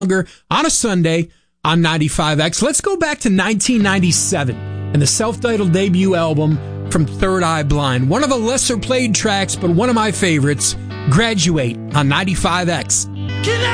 longer on a Sunday on 95X. Let's go back to 1997 and the self-titled debut album from Third Eye Blind. One of the lesser played tracks, but one of my favorites, Graduate on 95X.